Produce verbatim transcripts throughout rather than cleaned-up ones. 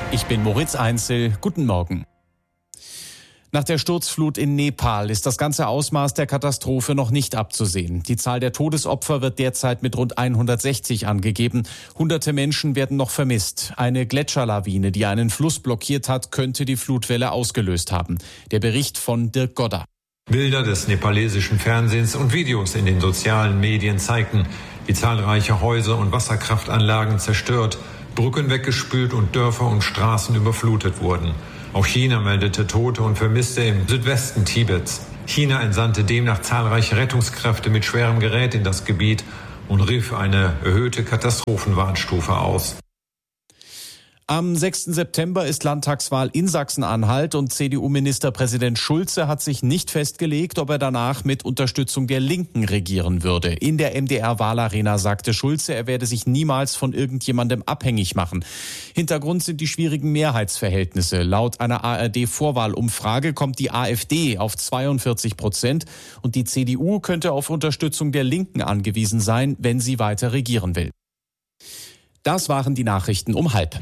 Ich bin Moritz Einzel. Guten Morgen. Nach der Sturzflut in Nepal ist das ganze Ausmaß der Katastrophe noch nicht abzusehen. Die Zahl der Todesopfer wird derzeit mit rund hundertsechzig angegeben. Hunderte Menschen werden noch vermisst. Eine Gletscherlawine, die einen Fluss blockiert hat, könnte die Flutwelle ausgelöst haben. Der Bericht von Dirk Godder. Bilder des nepalesischen Fernsehens und Videos in den sozialen Medien zeigten, wie zahlreiche Häuser und Wasserkraftanlagen zerstört, Brücken weggespült und Dörfer und Straßen überflutet wurden. Auch China meldete Tote und Vermisste im Südwesten Tibets. China entsandte demnach zahlreiche Rettungskräfte mit schwerem Gerät in das Gebiet und rief eine erhöhte Katastrophenwarnstufe aus. Am sechsten September ist Landtagswahl in Sachsen-Anhalt und C D U-Ministerpräsident Schulze hat sich nicht festgelegt, ob er danach mit Unterstützung der Linken regieren würde. In der M D R-Wahlarena sagte Schulze, er werde sich niemals von irgendjemandem abhängig machen. Hintergrund sind die schwierigen Mehrheitsverhältnisse. Laut einer A R D-Vorwahlumfrage kommt die AfD auf zweiundvierzig Prozent und die C D U könnte auf Unterstützung der Linken angewiesen sein, wenn sie weiter regieren will. Das waren die Nachrichten um halb.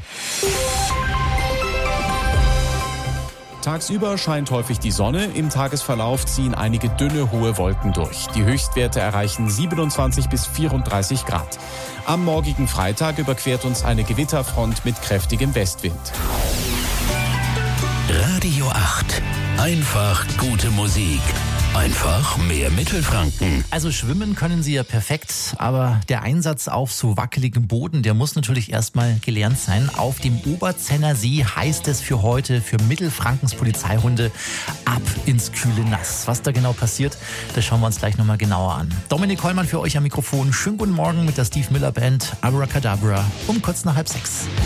Tagsüber scheint häufig die Sonne, im Tagesverlauf ziehen einige dünne, hohe Wolken durch. Die Höchstwerte erreichen siebenundzwanzig bis vierunddreißig Grad. Am morgigen Freitag überquert uns eine Gewitterfront mit kräftigem Westwind. Radio acht. Einfach gute Musik. Einfach mehr Mittelfranken. Also schwimmen können Sie ja perfekt, aber der Einsatz auf so wackeligem Boden, der muss natürlich erstmal gelernt sein. Auf dem Oberzenner See heißt es für heute für Mittelfrankens Polizeihunde ab ins kühle Nass. Was da genau passiert, das schauen wir uns gleich nochmal genauer an. Dominik Hollmann für euch am Mikrofon. Schönen guten Morgen mit der Steve Miller Band Abracadabra um kurz nach halb sechs.